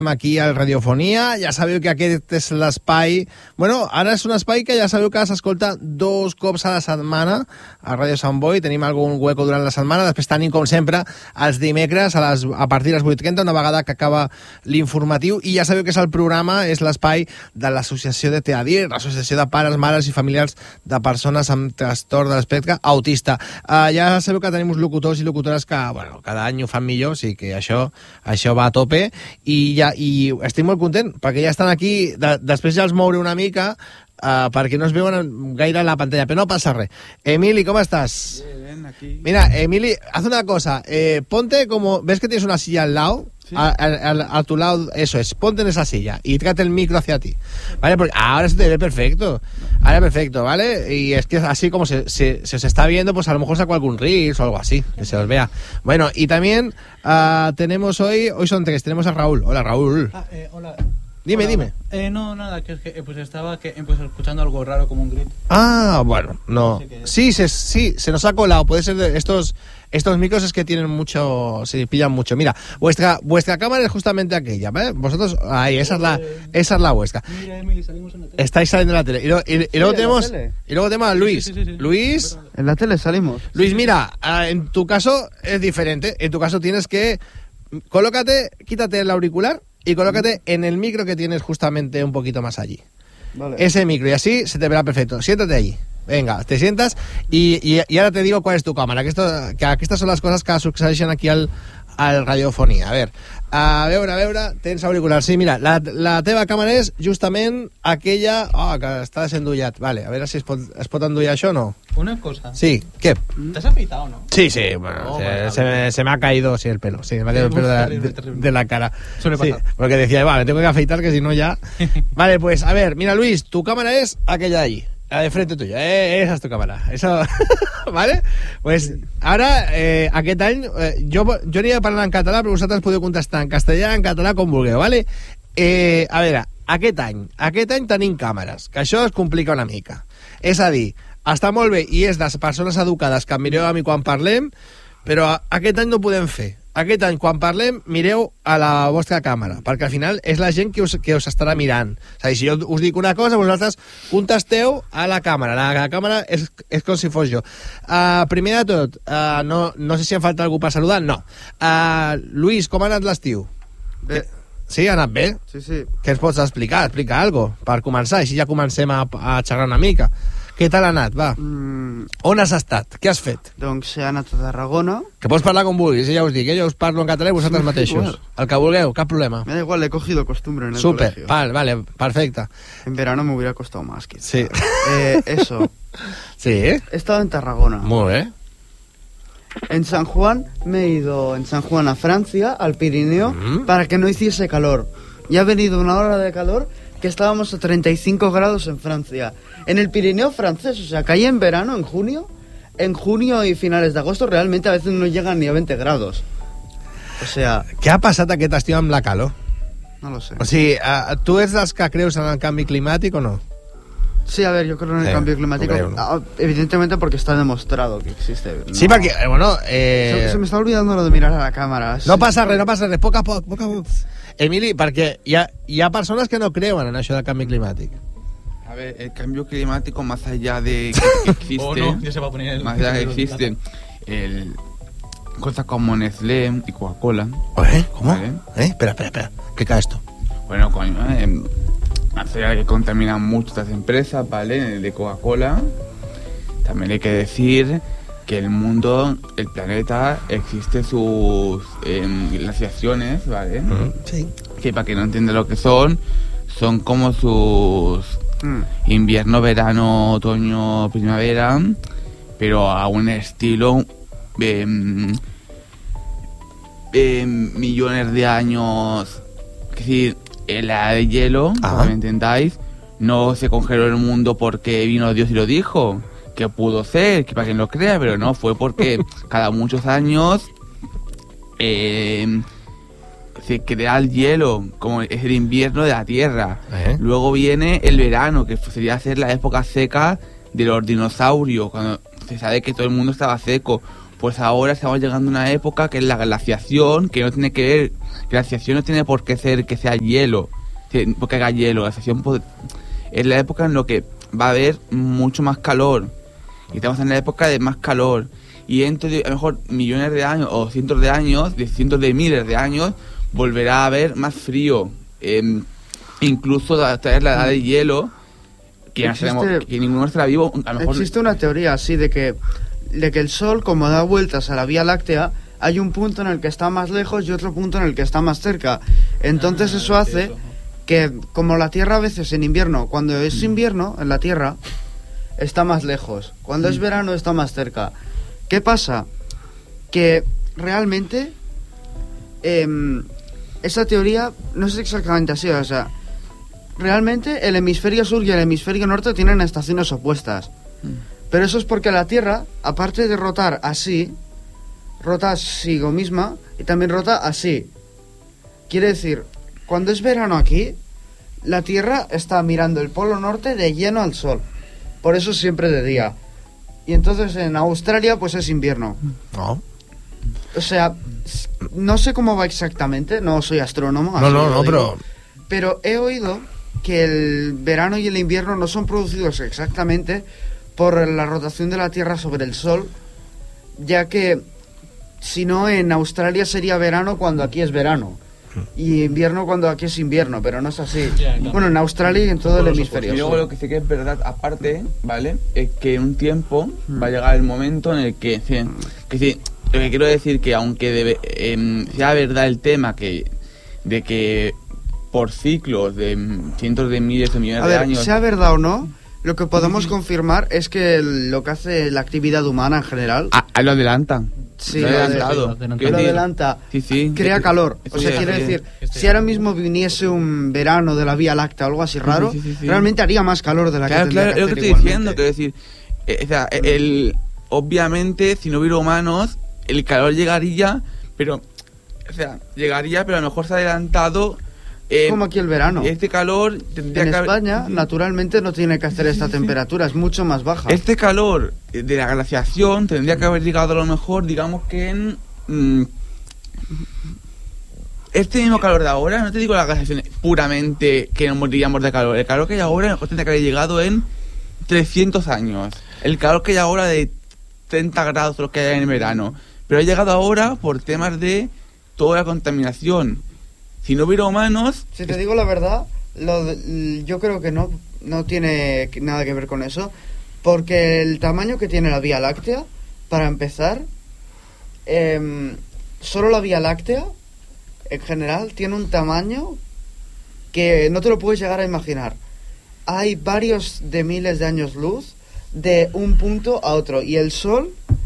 aquí al Radiofonia. Ja sabeu que aquest és l'espai... Bueno, ara és un espai que ja sabeu que s'escolta 2 cops a la setmana a Ràdio Sant Boi. Tenim algun hueco durant la setmana. Després tenim, com sempre, els dimecres a partir de les 8:30, una vegada que acaba l'informatiu. I ja sabeu que és el programa, és l'espai de l'Associació de TEADIR, l'Associació de Pares, Mares i Familiars de Persones amb Trastorn de l'Espectre Autista. Ja sabeu que tenim uns locutors i locutores que, bueno, cada any ho fan millor, o sigui que això va a tope. I estic molt content, perquè ja estan aquí, després ja els mouré una mica, perquè no es veuen gaire a la pantalla, però no passa res. Emili, ¿cómo estás? Bien, aquí. Mira, Emili, haz una cosa, ponte como, ¿ves que tienes una silla al lado? Sí. A tu lado, eso es, ponte en esa silla y tráete el micro hacia ti, ¿vale? Porque ahora se te ve perfecto, ahora perfecto, ¿vale? Y es que así como se os está viendo, pues a lo mejor saco algún reels o algo así, que se os vea. Bueno, y también tenemos hoy son 3, tenemos a Raúl. Hola, Raúl. Hola. Dime. No, nada, que es que pues estaba escuchando algo raro como un grito. Ah, bueno, no. Sí, se nos ha colado. Puede ser de estos micros es que tienen mucho, se pillan mucho. Mira, vuestra cámara es justamente aquella, ¿vale? Vosotros, ahí, esa es la vuestra. Mira, Emily, salimos en la tele. Estáis saliendo en la tele. Y luego tenemos a Luis. Sí. Luis. En la tele salimos. Luis, mira, en tu caso es diferente. En tu caso tienes que quítate el auricular y colócate en el micro que tienes justamente un poquito más allí. Vale. Ese micro, y así se te verá perfecto. Siéntate allí. Venga, te sientas y ahora te digo cuál es tu cámara, que estas son las cosas que succeeixen aquí al Radiofonia. A veure, tens auricular. Sí, mira, la teva càmera és justament aquella... que està desendullat. Vale, a veure si es pot endullar això o no. Una cosa. Sí, ¿qué? ¿Te has afeitado o no? Sí, bueno, se me ha caído el pelo. Sí, me ha caído el pelo de la cara. Suele pasar. Sí, porque decía, me tengo que afeitar, que si no ya... Vale, pues, a ver, mira, Luis, tu cámara es aquella de allí. La de frente tuya, esa es tu cámara. Eso, ¿vale? Pues ara, aquest any, jo aniré a parlar en català, però vosaltres podeu contestar en castellà, en català, com vulgueu, ¿vale? A veure, aquest any tenim càmeres, que això es complica una mica. És a dir, està molt bé i és de persones educades que em mireu a mi quan parlem, però aquest any no ho podem fer. Aquest any, quan parlem, mireu a la vostra càmera, perquè al final és la gent que us estarà mirant. És a dir, si jo us dic una cosa, vosaltres contesteu a la càmera. La càmera és com si fos jo. Primer de tot, no sé si em falta algú per saludar. No. Luis, com ha anat l'estiu? Bé. Sí, ha anat bé? Sí. Què ens pots explicar? Explica alguna cosa, per començar, així ja comencem a xerrar una mica. Què tal ha anat, va? On has estat? Què has fet? Doncs he anat a Tarragona. Que pots parlar com vulguis, ja us dic, jo us parlo en català i vosaltres mateixos. Igual. El que vulgueu, cap problema. Me da igual, he cogido costumbre en el Súper, colegio. vale, perfecta. En verano me hubiera costado más, quizá. Sí. Eso. Sí, He estado en Tarragona. molt bé. En San Juan me he ido a Francia, al Pirineo, para que no hiciese calor. Y ha venido una hora de calor que estábamos a 35 grados en Francia. En el Pirineo francés, o sea, que ahí en verano, en junio y finales de agosto, realmente a veces no llegan ni a 20 grados. O sea... Què ha passat aquest estiu amb la calor? No lo sé. O sigui, tu ets dels que creus en el canvi climàtic o no? Sí, a ver, yo creo en el cambio climático. creo, ¿no? Evidentemente porque está demostrado que existe. No. Sí, perquè, bueno... Se me está olvidando lo de mirar a la cámara. No passa res, poc a poc. Emili, perquè hi ha persones que no creuen en això del canvi climàtic. A ver, el cambio climático, más allá de que existe, no, ya se va a poner más allá de que existe, cosas como Nestlé y Coca-Cola. ¿Cómo? ¿Vale? Espera, ¿qué cae esto? Bueno, coño, más allá de que contaminan mucho estas empresas, ¿vale? De Coca-Cola, también hay que decir que el mundo, el planeta, existe sus glaciaciones, ¿vale? Sí. Que para quien no entiende lo que son como sus invierno, verano, otoño, primavera, pero a un estilo millones de años. Es decir, la de hielo, para que me entendáis, no se congeló el mundo porque vino Dios y lo dijo, que pudo ser, que para quien lo crea, pero no, fue porque cada muchos años se crea el hielo, como es el invierno de la Tierra. Luego viene el verano, que sería ser la época seca de los dinosaurios, cuando se sabe que todo el mundo estaba seco. pues ahora estamos llegando a una época que es la glaciación, que no tiene que ver, glaciación no tiene por qué ser que sea hielo, porque haga hielo, glaciación es la época en la que va a haber mucho más calor, y estamos en la época de más calor, y dentro de a lo mejor millones de años, o cientos de años, de cientos de miles de años, volverá a haber más frío, incluso hasta la edad de hielo, que no sabemos, que ninguno estará vivo. A lo mejor existe una teoría así de que el Sol, como da vueltas a la Vía Láctea, hay un punto en el que está más lejos y otro punto en el que está más cerca. Entonces eso hace que, como la Tierra a veces en invierno, cuando es invierno en la Tierra, está más lejos. Cuando es verano está más cerca. ¿Qué pasa? Que realmente esa teoría no es exactamente así, o sea, realmente el hemisferio sur y el hemisferio norte tienen estaciones opuestas. Pero eso es porque la Tierra, aparte de rotar así, rota consigo misma y también rota así. Quiere decir, cuando es verano aquí, la Tierra está mirando el polo norte de lleno al sol. Por eso siempre de día. Y entonces en Australia pues es invierno. No. O sea, no sé cómo va exactamente, no soy astrónomo. Pero he oído que el verano y el invierno no son producidos exactamente por la rotación de la Tierra sobre el Sol, ya que si no en Australia sería verano cuando aquí es verano y invierno cuando aquí es invierno, pero no es así. Bueno, en Australia y en todo el hemisferio. Y luego lo que sí que es verdad, aparte, ¿vale? Es que en un tiempo va a llegar el momento en el que lo que quiero decir que aunque sea verdad el tema de que por ciclos de cientos de miles o millones de años... sea verdad o no, lo que podemos confirmar es que lo que hace la actividad humana en general... lo adelantan. Sí, lo adelanta. Sí. Crea calor. O sea, quiere decir, si ahora mismo viniese un verano de la Vía Láctea o algo así raro, realmente haría más calor de la que tendría que hacer. Claro, es lo que estoy diciendo, quiero decir, obviamente, si no hubiera humanos, el calor llegaría, pero a lo mejor se ha adelantado. Como aquí el verano. Este calor tendría en España, naturalmente, no tiene que hacer esta temperatura, es mucho más baja. Este calor de la glaciación tendría que haber llegado a lo mejor, digamos que en... este mismo calor de ahora, no te digo la glaciación puramente que nos moriríamos de calor, el calor que hay ahora a lo mejor tendría que haber llegado en 300 años. El calor que hay ahora de 30 grados, lo que hay en el verano. Pero ha llegado ahora por temas de toda la contaminación. Si no hubiera humanos... Si te digo la verdad, yo creo que no tiene nada que ver con eso, porque el tamaño que tiene la Vía Láctea, para empezar, solo la Vía Láctea, en general, tiene un tamaño que no te lo puedes llegar a imaginar. Hay varios de miles de años luz de un punto a otro, y el Sol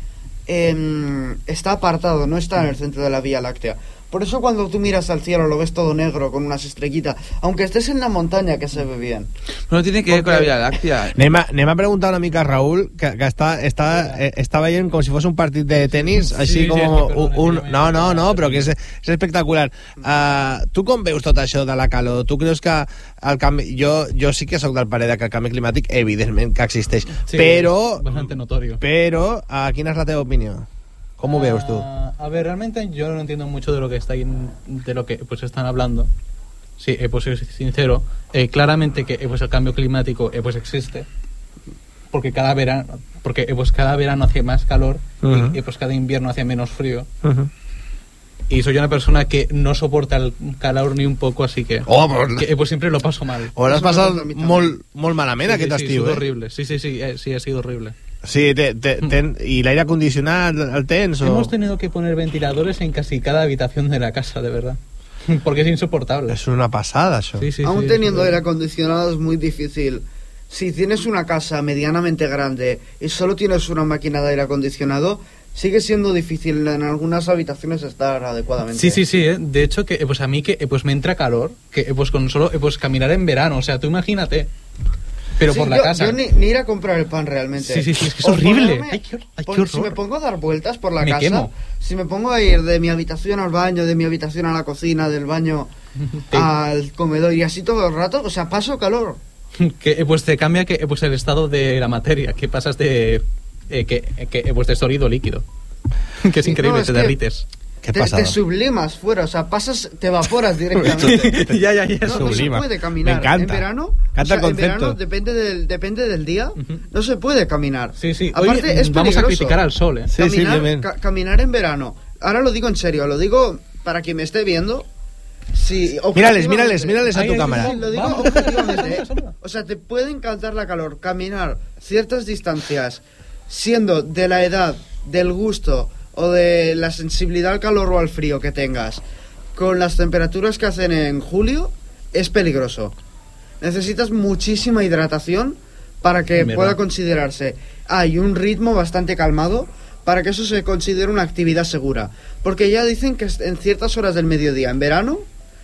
está apartado, no está en el centro de la Vía Láctea. Por eso cuando tú miras al cielo lo ves todo negro con unas estrellitas, aunque estés en la montaña, que se ve bien. No tiene que ver con la Vía Láctea. Anem ha preguntat una mica a Raúl que està veient com si fos un partit de tenis, així com no, però que és espectacular. Tu com veus tot això de la calor? Tu creus que el canvi... Jo sí que sóc del parer que el canvi climàtic evidentment que existeix, però... Bastante notorio. Però, quina és la teva opinió? ¿Cómo veus tú? A ver, realmente yo no entiendo mucho de lo que están hablando. Sí, pues soy sincero. Claramente que pues el cambio climático pues existe. Porque cada verano hace más calor y pues cada invierno hace menos frío. Y soy una persona que no soporta el calor ni un poco, así que, pues siempre lo paso mal. O l'has passat molt malament aquest estiu, Sí, horrible. Sí, ha sido horrible. Sí, ¿y el aire acondicionado el tens? Hemos tenido que poner ventiladores en casi cada habitación de la casa, de verdad. Porque es insoportable. Es una pasada eso. Sí, aún teniendo aire acondicionado es muy difícil. Si tienes una casa medianamente grande y solo tienes una máquina de aire acondicionado, sigue siendo difícil en algunas habitaciones estar adecuadamente. Sí. De hecho, que pues a mí que pues me entra calor, que pues con solo pues caminar en verano, o sea, tú imagínate. Pero por la casa. Yo ni ir a comprar el pan realmente. Sí, es que es horrible. Si me pongo a dar vueltas por la casa, quemo. Si me pongo a ir de mi habitación al baño, de mi habitación a la cocina, del baño al comedor y así todo el rato, o sea, paso calor. Que pues te cambia que pues el estado de la materia, que pasas de de sólido a líquido. Que es increíble, No, es te que- derrites. ¿Qué te, pasa? te sublimas fuera, o sea, te evaporas directamente. ya. No se Sublima. puede caminar. Me encanta. En verano, Canta el en concepto. verano depende del día, no se puede caminar. Sí. Hoy Aparte, es vamos a peligroso. criticar al sol, Sí, Caminar, bien. caminar en verano. Ahora lo digo en serio, lo digo para quien me esté viendo. Si, Mírales a Ahí, tu ahí, cámara. Sí, lo digo Vamos. objetivamente. Saluda, saluda. O sea, te puede encantar la calor. Caminar ciertas distancias, siendo de la edad, del gusto o de la sensibilidad al calor o al frío que tengas, con las temperaturas que hacen en julio, es peligroso. Necesitas muchísima hidratación para que ¿Verdad? pueda considerarse. Hay un ritmo bastante calmado para que eso se considere una actividad segura. Porque ya dicen que en ciertas horas del mediodía, en verano,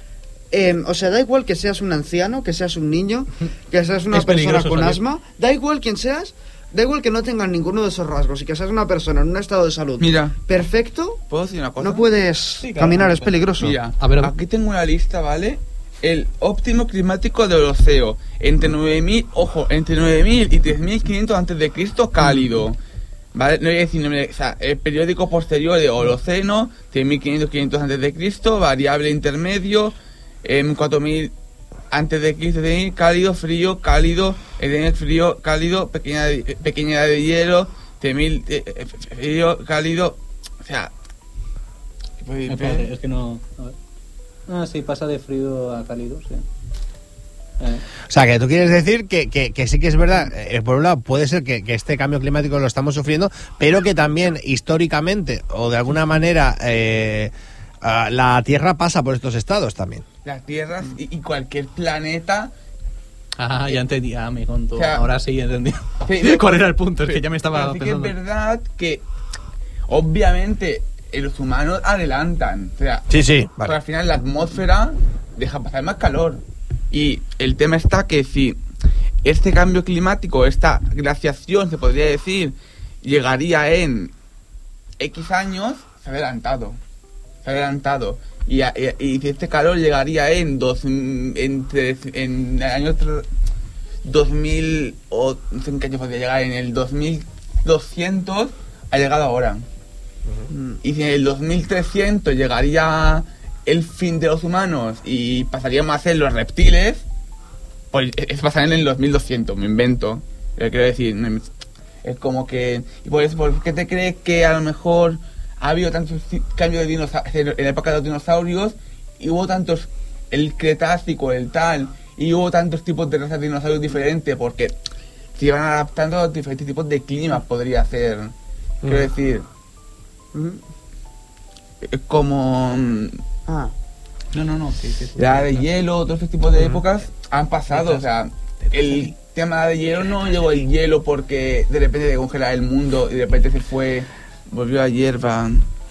o sea, da igual que seas un anciano, que seas un niño, que seas una Es persona peligroso con salir. asma, da igual quién seas, da igual que no tengas ninguno de esos rasgos y que seas una persona en un estado de salud Mira, perfecto, ¿puedo decir una cosa? no puedes Sí, claro, caminar, no es puedes. peligroso. Mira, A ver. aquí tengo una lista, ¿vale? El óptimo climático del Holoceo, entre 9.000, ojo, entre 9.000 y 3.500 antes de Cristo, cálido. ¿Vale? No voy a decir nombre, o sea, el periódico posterior de Holoceno, 3.500, 500 antes de Cristo, variable intermedio, 4.000 antes de Cristo, cálido, frío, cálido, frío, cálido, pequeña edad de hielo, 3.000 frío, cálido, o sea... Espérate, es que no... A ver. Ah, sí, pasa de frío a cálido, sí. O sea, que tú quieres decir que sí que es verdad, por un lado puede ser que este cambio climático lo estamos sufriendo, pero que también históricamente o de alguna manera la Tierra pasa por estos estados también. Las tierras y cualquier planeta. Ah, ya entendí, me contó. O sea, Ahora sí entendí. Sí, ¿Cuál era el punto? Es que ya me estaba pero sí que es pensando. verdad que, obviamente, los humanos adelantan. O sea, Sí, pero al final la atmósfera deja pasar más calor. Y el tema está que si este cambio climático, esta glaciación, se podría decir, llegaría en X años, se ha adelantado. Se ha adelantado. Y si este calor llegaría en años 2000 o no sé en qué año podría llegar, en el 2200 ha llegado ahora. Y si en el 2300 llegaría el fin de los humanos y pasaríamos a ser los reptiles, pues es pasar en el 2200, me invento. Quiero decir, es como que... ¿Y por qué te crees que a lo mejor ha habido tantos cambios de dinosaurios en la época de los dinosaurios y hubo tantos, el Cretácico, el tal, y hubo tantos tipos de razas de dinosaurios diferentes? Porque se iban adaptando a diferentes tipos de clima, podría ser. Quiero decir, es como Ah, No. Sí. la de hielo, todos estos tipos de épocas han pasado. O sea, el tema de hielo no llegó el hielo porque de repente se congelaba el mundo y de repente se fue, volvió a hierba.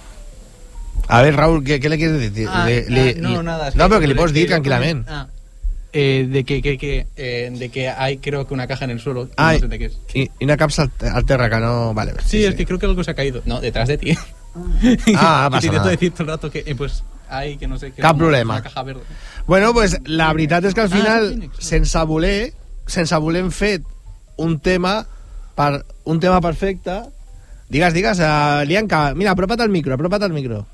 A ver, Raúl, ¿qué le quieres decir? No, nada. No, pero que le puedes decir tranquilamente. De que hay, creo que una caja en el suelo. Ay, No sé de qué es. y una cápsula alterra que no... Vale. Sí, es que creo que algo se ha caído. No, detrás de ti. Ah, Y pasa te intento nada. decir todo el rato que, pues, hay que no sé qué. Cap problema. Una caja verde. Bueno, pues la veritat és que al Ah, final Phoenix. sense voler hem fet un tema perfecte. Digues, Lianca, mira, apropa't al micro.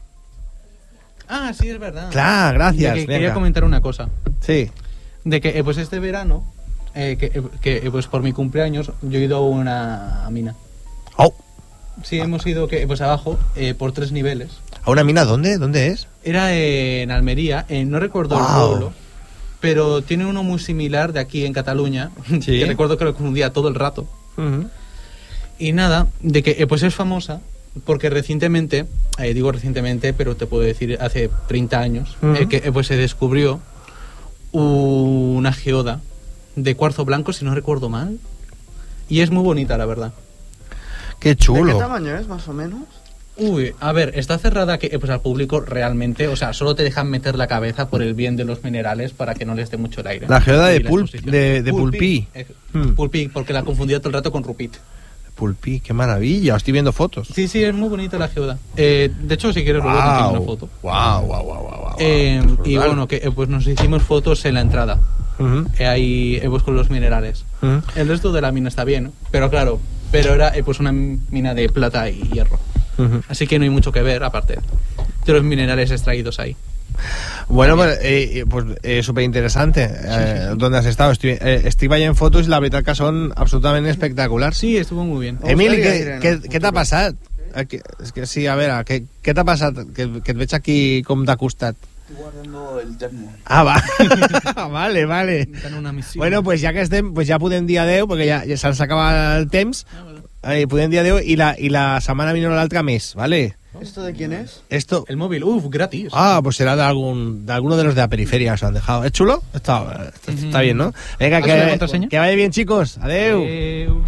Ah, sí, es verdad. Clar, gràcies, De que quería Lianca. comentar una cosa. Sí. De que, pues, este verano, pues, por mi cumpleaños, yo he ido a una mina. Oh, Sí, hemos ido, pues, abajo, por 3 niveles. ¿a una mina dónde? ¿Dónde es? Era en Almería, no recuerdo el Wow. pueblo, pero tiene uno muy similar de aquí en Cataluña, Sí. que recuerdo que lo confundía todo el rato. Y nada, de que pues es famosa porque recientemente, digo recientemente, pero te puedo decir hace 30 años, que pues se descubrió una geoda de cuarzo blanco, si no recuerdo mal, y es muy bonita, la verdad. Qué ¿de chulo. qué tamaño es, más o menos? Uy, a ver, está cerrada que pues al público realmente, o sea, solo te dejan meter la cabeza por el bien de los minerales para que no les dé mucho el aire. La geoda Y de la Pulp- exposición. de Pulpí. Pulpí, porque la confundía todo el rato con Rupit. Pulpí, qué maravilla. Estoy viendo fotos. Sí, es muy bonita la geoda. De hecho, si quieres, luego te enseño una foto. Wow. Y bueno, que pues nos hicimos fotos en la entrada. Ahí pues con los minerales. El resto de la mina está bien, pero claro, era pues una mina de plata y hierro. Ujú. Así que no hay mucho que ver, aparte de los minerales extraídos ahí. Bueno, pues súper interesante. ¿Dónde has estado? Estic veient fotos i la veritat que són absolutament espectaculars. Sí, estuvo muy bien. Emili, Gustaría ir en què t'ha passat? És que sí, a veure, què t'ha passat? Que et veig aquí com de costat. Estoy guardando el termo. Ah, va. vale. Dan una misión. Bueno, pues ja que estem, pues ja podem dir adeu, perquè ja se'ns acaba el temps. Podem dir adeu i la setmana vinent o l'altra més, ¿vale? ¿Esto de quién es? Esto... El móvil, gratis. Ah, pues será de alguno de los de la periferia que se han dejado. ¿Es chulo? Está bien, ¿no? Venga, ¿Has una contraseña? que vaya bien, chicos. Adeu. Adeu.